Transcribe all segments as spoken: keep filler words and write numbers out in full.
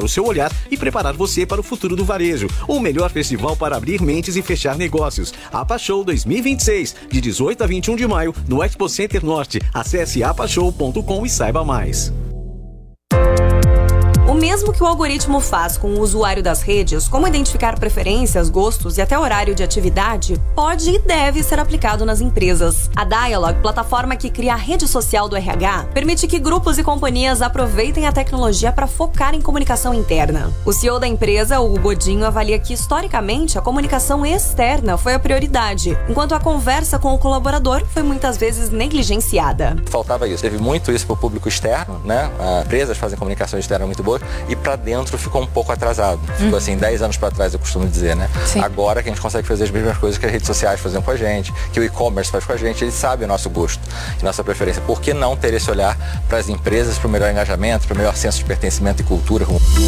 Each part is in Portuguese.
o seu olhar e preparar você para o futuro do varejo. O melhor festival para abrir mentes e fechar negócios. APA Show dois mil e vinte e seis, de dezoito a vinte e um de maio, no Expo Center Norte. Acesse apashow ponto com e saiba mais. O mesmo que o algoritmo faz com o usuário das redes, como identificar preferências, gostos e até horário de atividade, pode e deve ser aplicado nas empresas. A Dialog, plataforma que cria a rede social do R H, permite que grupos e companhias aproveitem a tecnologia para focar em comunicação interna. O C E O da empresa, Hugo Godinho, avalia que historicamente a comunicação externa foi a prioridade, enquanto a conversa com o colaborador foi muitas vezes negligenciada. Faltava isso. Teve muito isso para o público externo, né? As empresas fazem comunicação externa muito boa. E para dentro ficou um pouco atrasado. Ficou assim, dez anos para trás, eu costumo dizer, né? Sim. Agora que a gente consegue fazer as mesmas coisas que as redes sociais fazem com a gente, que o e-commerce faz com a gente, ele sabe o nosso gosto e nossa preferência. Por que não ter esse olhar para as empresas, para o melhor engajamento, para o melhor senso de pertencimento e cultura?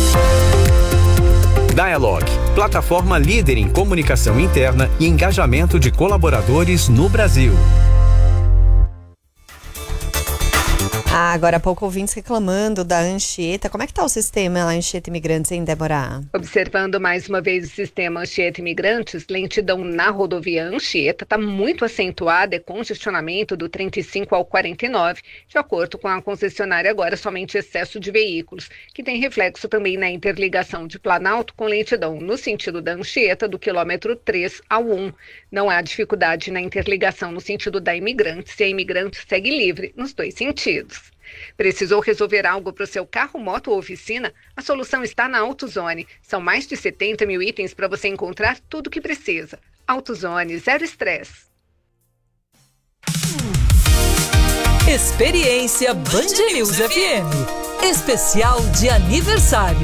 Dialog, plataforma líder em comunicação interna e engajamento de colaboradores no Brasil. Ah, agora há pouco ouvintes reclamando da Anchieta. Como é que está o sistema lá, Anchieta Imigrantes, hein, Débora? Observando mais uma vez o sistema Anchieta Imigrantes, lentidão na rodovia Anchieta está muito acentuada, é congestionamento do trinta e cinco ao quarenta e nove, de acordo com a concessionária agora somente excesso de veículos, que tem reflexo também na interligação de Planalto com lentidão no sentido da Anchieta do quilômetro três ao um. Não há dificuldade na interligação no sentido da Imigrantes e a Imigrantes segue livre nos dois sentidos. Precisou resolver algo para o seu carro, moto ou oficina? A solução está na AutoZone. São mais de setenta mil itens para você encontrar tudo o que precisa. AutoZone, zero estresse. Experiência Band News F M. Especial de aniversário.